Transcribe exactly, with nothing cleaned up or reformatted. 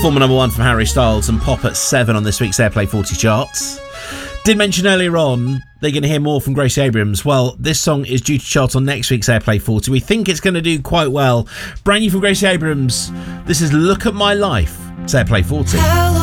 Former number one from Harry Styles and Pop at seven on this week's Airplay forty charts. Did mention earlier on they're going to hear more from Gracie Abrams. Well, this song is due to chart on next week's Airplay forty. We think it's going to do quite well. Brand new from Gracie Abrams. This is Look at My Life. It's Airplay forty.